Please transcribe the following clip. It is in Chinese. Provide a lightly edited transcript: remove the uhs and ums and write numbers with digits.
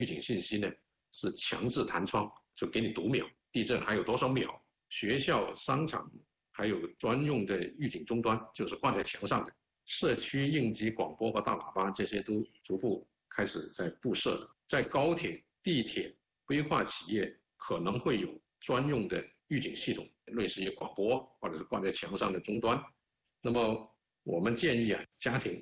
预警信息呢是强制弹窗，就给你读秒，地震还有多少秒。学校、商场还有专用的预警终端，就是挂在墙上的。社区应急广播和大喇叭这些都逐步开始在布设了。在高铁、地铁、规划企业可能会有专用的预警系统，类似于广播或者是挂在墙上的终端。那么我们建议家庭